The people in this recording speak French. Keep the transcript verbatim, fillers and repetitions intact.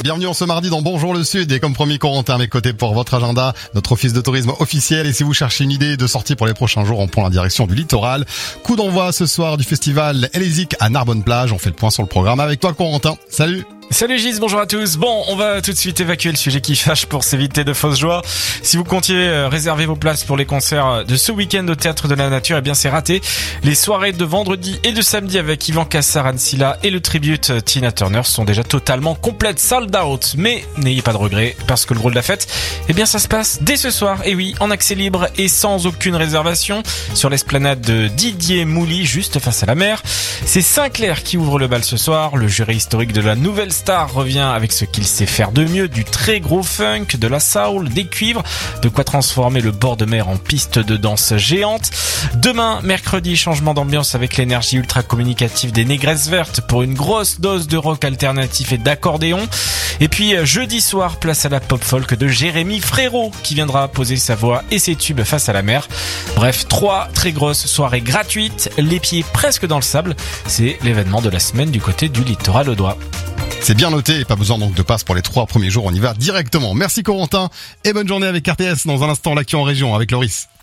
Bienvenue en ce mardi dans Bonjour le Sud et comme promis Corentin à mes côtés pour votre agenda, notre office de tourisme officiel et si vous cherchez une idée de sortie pour les prochains jours, on prend la direction du littoral. Coup d'envoi ce soir du festival Elésique à Narbonne-Plage. On fait le point sur le programme avec toi Corentin. Salut. Salut Gis, bonjour à tous. Bon, on va tout de suite évacuer le sujet qui fâche pour s'éviter de fausses joies. Si vous comptiez réserver vos places pour les concerts de ce week-end au Théâtre de la Nature, eh bien c'est raté. Les soirées de vendredi et de samedi avec Yvan Cassar, Anne Silla et le tribute Tina Turner sont déjà totalement complètes, sold out. Mais n'ayez pas de regrets, parce que le gros de la fête, eh bien ça se passe dès ce soir. Et oui, en accès libre et sans aucune réservation sur l'esplanade de Didier Mouly, juste face à la mer. C'est Sinclair qui ouvre le bal ce soir. Le jury historique de la nouvelle star revient avec ce qu'il sait faire de mieux, du très gros funk, de la soul, des cuivres, de quoi transformer le bord de mer en piste de danse géante. Demain, mercredi, changement d'ambiance avec l'énergie ultra communicative des Négresses Vertes pour une grosse dose de rock alternatif et d'accordéon. Et puis jeudi soir, place à la pop folk de Jérémy Frérot qui viendra poser sa voix et ses tubes face à la mer. Bref, trois très grosses soirées gratuites, les pieds presque dans le sable. C'est l'événement de la semaine du côté du littoral audois. C'est bien noté et pas besoin donc de passe pour les trois premiers jours, on y va directement. Merci Corentin et bonne journée avec R T S. Dans un instant, l'actu en région avec Loris.